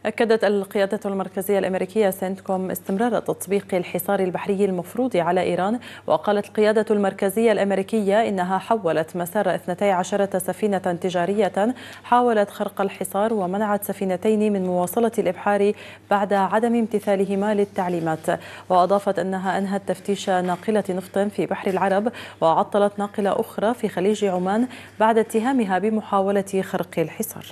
أكدت القيادة المركزية الأمريكية سنتكوم استمرار تطبيق الحصار البحري المفروض على إيران. وقالت القيادة المركزية الأمريكية إنها حولت مسار 12 سفينة تجارية حاولت خرق الحصار ومنعت سفينتين من مواصلة الإبحار بعد عدم امتثالهما للتعليمات. وأضافت أنها أنهت تفتيش ناقلة نفط في بحر العرب وعطلت ناقلة أخرى في خليج عمان بعد اتهامها بمحاولة خرق الحصار.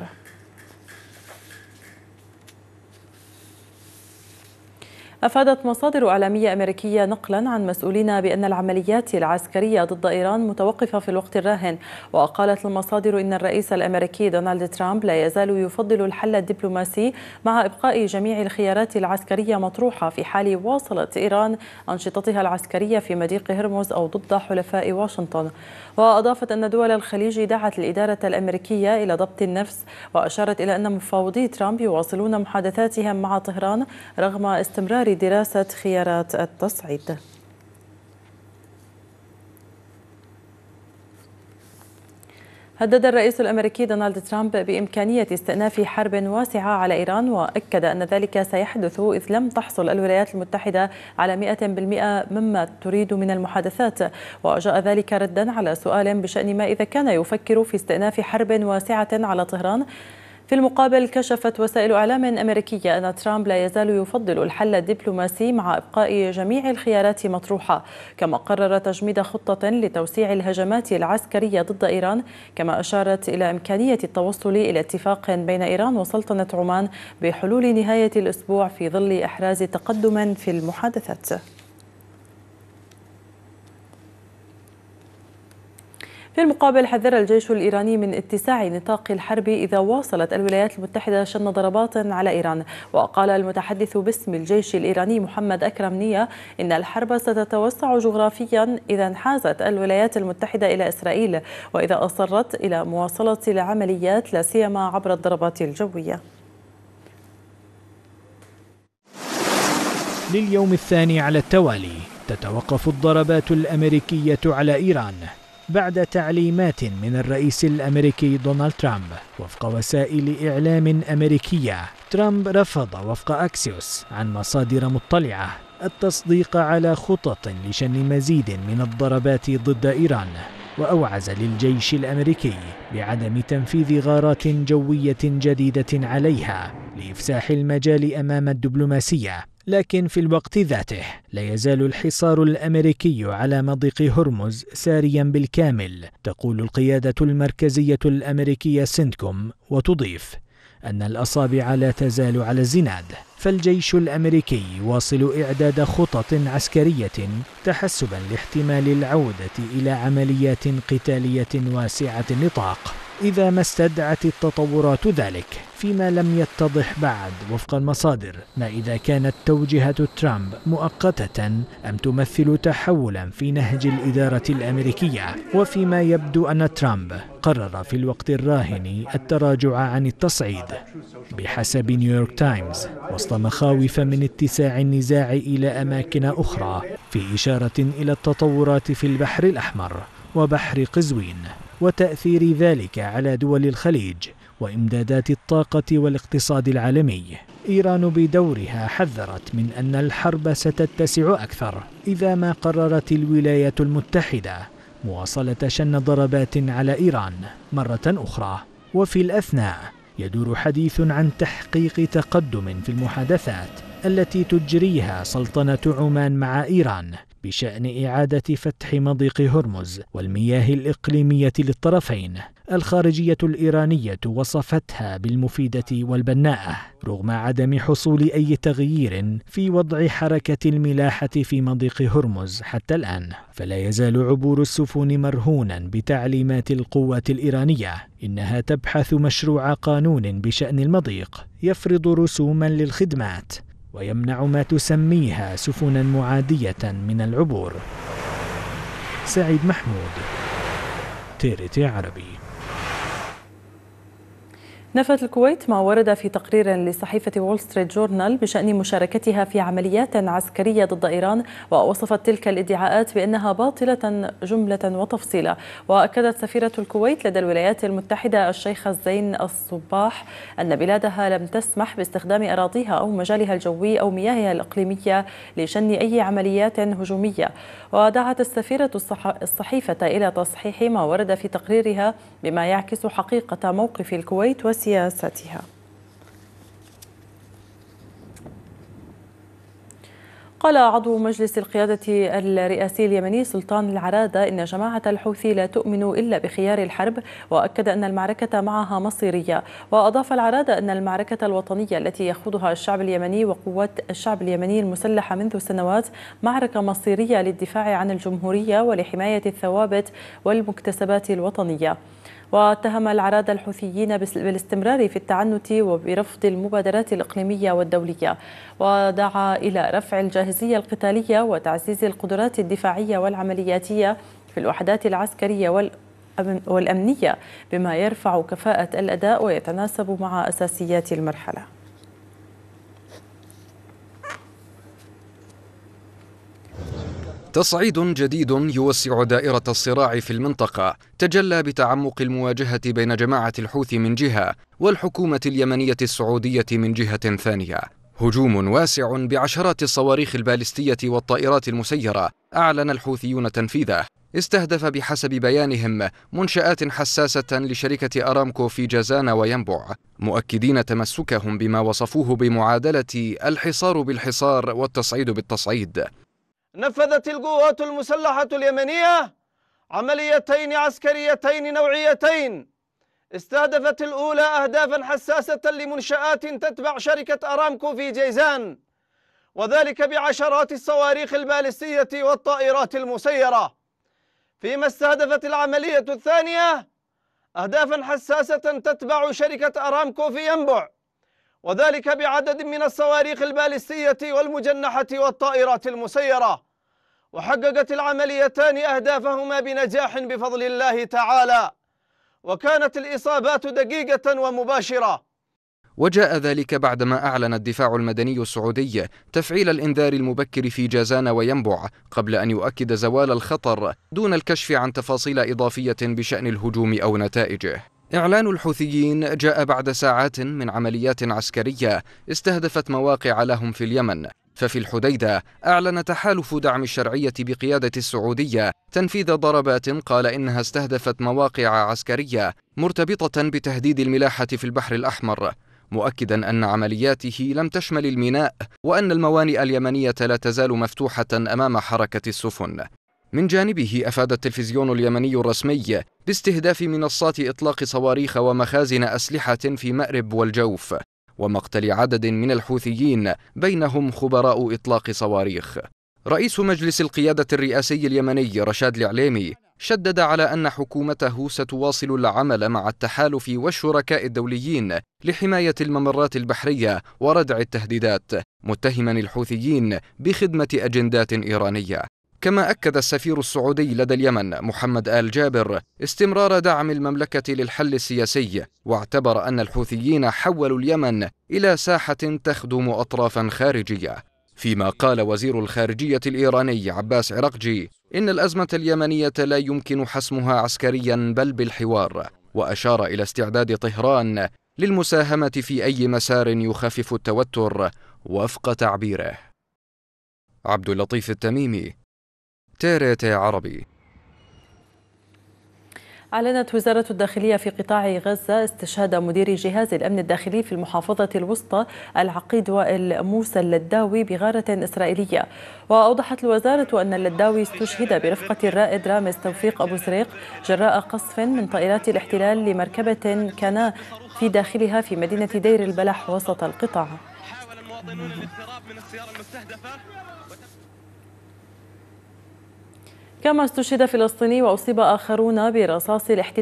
أفادت مصادر إعلامية أمريكية نقلا عن مسؤولين بأن العمليات العسكرية ضد إيران متوقفة في الوقت الراهن. وقالت المصادر إن الرئيس الأمريكي دونالد ترامب لا يزال يفضل الحل الدبلوماسي مع إبقاء جميع الخيارات العسكرية مطروحة في حال واصلت إيران أنشطتها العسكرية في مضيق هرمز أو ضد حلفاء واشنطن. وأضافت أن دول الخليج دعت الإدارة الأمريكية إلى ضبط النفس، وأشارت إلى أن مفاوضي ترامب يواصلون محادثاتهم مع طهران رغم استمرار دراسة خيارات التصعيد. هدد الرئيس الأمريكي دونالد ترامب بإمكانية استئناف حرب واسعة على إيران، وأكد أن ذلك سيحدث إذ لم تحصل الولايات المتحدة على 100% مما تريد من المحادثات. وجاء ذلك ردا على سؤال بشأن ما إذا كان يفكر في استئناف حرب واسعة على طهران. في المقابل، كشفت وسائل إعلام أمريكية أن ترامب لا يزال يفضل الحل الدبلوماسي مع إبقاء جميع الخيارات مطروحة، كما قرر تجميد خطة لتوسيع الهجمات العسكرية ضد إيران. كما أشارت إلى إمكانية التوصل إلى اتفاق بين إيران وسلطنة عمان بحلول نهاية الأسبوع في ظل إحراز تقدم في المحادثات. في المقابل، حذر الجيش الإيراني من اتساع نطاق الحرب إذا واصلت الولايات المتحدة شن ضربات على إيران. وقال المتحدث باسم الجيش الإيراني محمد أكرم نية إن الحرب ستتوسع جغرافيا إذا انحازت الولايات المتحدة إلى إسرائيل، وإذا أصرت إلى مواصلة العمليات لا سيما عبر الضربات الجوية. لليوم الثاني على التوالي تتوقف الضربات الأمريكية على إيران بعد تعليمات من الرئيس الأمريكي دونالد ترامب. وفق وسائل إعلام أمريكية، ترامب رفض وفق أكسيوس عن مصادر مطلعة التصديق على خطط لشن مزيد من الضربات ضد إيران، وأوعز للجيش الأمريكي بعدم تنفيذ غارات جوية جديدة عليها لإفساح المجال أمام الدبلوماسية. لكن في الوقت ذاته لا يزال الحصار الأمريكي على مضيق هرمز ساريا بالكامل، تقول القيادة المركزية الأمريكية سنتكوم، وتضيف أن الأصابع لا تزال على الزناد. فالجيش الأمريكي يواصل إعداد خطط عسكرية تحسبا لاحتمال العودة إلى عمليات قتالية واسعة النطاق إذا ما استدعت التطورات ذلك، فيما لم يتضح بعد وفق المصادر ما إذا كانت توجيهات ترامب مؤقتة أم تمثل تحولا في نهج الإدارة الأمريكية. وفيما يبدو أن ترامب قرر في الوقت الراهن التراجع عن التصعيد بحسب نيويورك تايمز، وسط مخاوف من اتساع النزاع إلى أماكن أخرى، في إشارة إلى التطورات في البحر الأحمر وبحر قزوين وتأثير ذلك على دول الخليج وإمدادات الطاقة والاقتصاد العالمي. إيران بدورها حذرت من أن الحرب ستتسع أكثر إذا ما قررت الولايات المتحدة مواصلة شن ضربات على إيران مرة أخرى. وفي الأثناء يدور حديث عن تحقيق تقدم في المحادثات التي تجريها سلطنة عمان مع إيران بشأن إعادة فتح مضيق هرمز والمياه الإقليمية للطرفين. الخارجية الإيرانية وصفتها بالمفيدة والبناءة رغم عدم حصول أي تغيير في وضع حركة الملاحة في مضيق هرمز حتى الآن. فلا يزال عبور السفن مرهونا بتعليمات القوات الإيرانية. إنها تبحث مشروع قانون بشأن المضيق يفرض رسوما للخدمات ويمنع ما تسميها سفنا معادية من العبور. سعيد محمود، TRT عربي. نفت الكويت ما ورد في تقرير لصحيفة وول ستريت جورنال بشأن مشاركتها في عمليات عسكرية ضد إيران، ووصفت تلك الادعاءات بأنها باطلة جملة وتفصيلا. وأكدت سفيرة الكويت لدى الولايات المتحدة الشيخة زين الصباح أن بلادها لم تسمح باستخدام أراضيها أو مجالها الجوي أو مياهها الإقليمية لشن أي عمليات هجومية. ودعت السفيرة الصحيفة إلى تصحيح ما ورد في تقريرها بما يعكس حقيقة موقف الكويت وسياستها. قال عضو مجلس القيادة الرئاسي اليمني سلطان العرادة إن جماعة الحوثي لا تؤمن إلا بخيار الحرب، وأكد أن المعركة معها مصيرية. وأضاف العرادة أن المعركة الوطنية التي يخوضها الشعب اليمني وقوات الشعب اليمني المسلحة منذ سنوات معركة مصيرية للدفاع عن الجمهورية ولحماية الثوابت والمكتسبات الوطنية. واتهم العرادة الحوثيين بالاستمرار في التعنت وبرفض المبادرات الإقليمية والدولية، ودعا إلى رفع الجاهزية القتالية وتعزيز القدرات الدفاعية والعملياتية في الوحدات العسكرية والأمنية بما يرفع كفاءة الأداء ويتناسب مع أساسيات المرحلة. تصعيد جديد يوسع دائرة الصراع في المنطقة تجلى بتعمق المواجهة بين جماعة الحوثي من جهة والحكومة اليمنية السعودية من جهة ثانية. هجوم واسع بعشرات الصواريخ البالستية والطائرات المسيرة أعلن الحوثيون تنفيذه، استهدف بحسب بيانهم منشآت حساسة لشركة أرامكو في جازان وينبع، مؤكدين تمسكهم بما وصفوه بمعادلة الحصار بالحصار والتصعيد بالتصعيد. نفذت القوات المسلحة اليمنية عمليتين عسكريتين نوعيتين، استهدفت الأولى أهدافا حساسة لمنشآت تتبع شركة أرامكو في جيزان، وذلك بعشرات الصواريخ البالستية والطائرات المسيرة، فيما استهدفت العملية الثانية أهدافا حساسة تتبع شركة أرامكو في ينبع، وذلك بعدد من الصواريخ البالستية والمجنحة والطائرات المسيرة. وحققت العمليتان أهدافهما بنجاح بفضل الله تعالى، وكانت الإصابات دقيقة ومباشرة. وجاء ذلك بعدما أعلن الدفاع المدني السعودي تفعيل الإنذار المبكر في جازان وينبع قبل أن يؤكد زوال الخطر دون الكشف عن تفاصيل إضافية بشأن الهجوم أو نتائجه. إعلان الحوثيين جاء بعد ساعات من عمليات عسكرية استهدفت مواقع لهم في اليمن، ففي الحديدة أعلن تحالف دعم الشرعية بقيادة السعودية تنفيذ ضربات قال إنها استهدفت مواقع عسكرية مرتبطة بتهديد الملاحة في البحر الأحمر، مؤكدا أن عملياته لم تشمل الميناء وأن الموانئ اليمنية لا تزال مفتوحة أمام حركة السفن. من جانبه أفاد التلفزيون اليمني الرسمي باستهداف منصات إطلاق صواريخ ومخازن أسلحة في مأرب والجوف، ومقتل عدد من الحوثيين بينهم خبراء إطلاق صواريخ. رئيس مجلس القيادة الرئاسي اليمني رشاد العليمي شدد على أن حكومته ستواصل العمل مع التحالف والشركاء الدوليين لحماية الممرات البحرية وردع التهديدات، متهما الحوثيين بخدمة أجندات إيرانية. كما أكد السفير السعودي لدى اليمن محمد آل جابر استمرار دعم المملكة للحل السياسي، واعتبر أن الحوثيين حولوا اليمن إلى ساحة تخدم أطرافا خارجية. فيما قال وزير الخارجية الإيراني عباس عراقجي إن الأزمة اليمنية لا يمكن حسمها عسكريا بل بالحوار، وأشار إلى استعداد طهران للمساهمة في أي مسار يخفف التوتر وفق تعبيره. عبد اللطيف التميمي، TRT عربي. أعلنت وزارة الداخلية في قطاع غزة استشهاد مدير جهاز الأمن الداخلي في المحافظة الوسطى العقيد وائل موسى اللداوي بغارة إسرائيلية. وأوضحت الوزارة أن اللداوي استشهد برفقة الرائد رامز توفيق أبو سريق جراء قصف من طائرات الاحتلال لمركبة كان في داخلها في مدينة دير البلح وسط القطاع. كما استشهد فلسطيني وأصيب آخرون برصاص الاحتلال